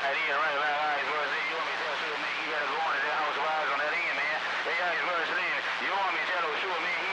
in right about how he's worth it. You want me to tell Sugar Man he better go on to that house of ours on that end, man. Hey, how he's worth it. You want me to tell Sugar Man